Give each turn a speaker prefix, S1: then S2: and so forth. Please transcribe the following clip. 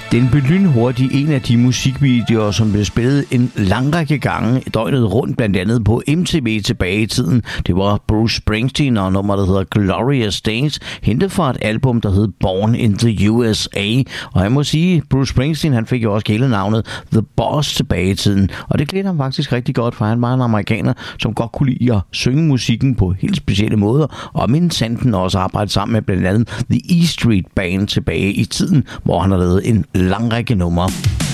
S1: Den blev lynhurtigt en af de musikvideoer, som blev spillet en lang række gange døgnet rundt, blandt andet på MTV tilbage i tiden. Det var Bruce Springsteen og nummer, der hedder Glorious Days, hentet fra et album, der hed Born in the USA. Og jeg må sige, Bruce Springsteen, han fik jo også hele navnet The Boss tilbage i tiden. Og det klædte ham faktisk rigtig godt, for han var en amerikaner, som godt kunne lide at synge musikken på helt specielle måder. Og mindsanden også arbejdet sammen med blandt andet The E Street Band tilbage i tiden, hvor han har lavet en lang række numre.